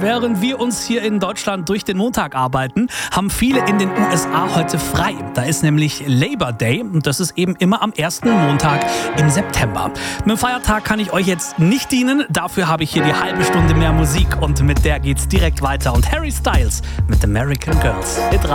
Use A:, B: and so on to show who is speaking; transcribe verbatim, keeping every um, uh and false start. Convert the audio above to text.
A: während wir uns hier in Deutschland durch den Montag arbeiten, haben viele in den U S A heute frei. Da ist nämlich Labor Day und das ist eben immer am ersten Montag im September. Mit dem Feiertag kann ich euch jetzt nicht dienen, dafür habe ich hier die halbe Stunde mehr Musik und mit der geht's direkt weiter. Und Harry Styles mit American Girls. Hit